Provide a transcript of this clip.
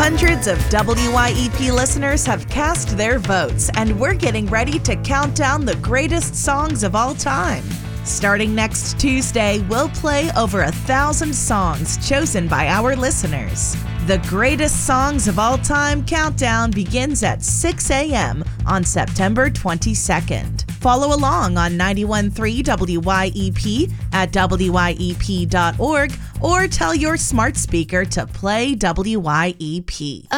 Hundreds of WYEP listeners have cast their votes, and we're getting ready to count down the greatest songs of all time. Starting next Tuesday, we'll play over 1,000 songs chosen by our listeners. The Greatest Songs of All Time countdown begins at 6 a.m. on September 22nd. Follow along on 91.3 WYEP at WYEP.org or tell your smart speaker to play WYEP.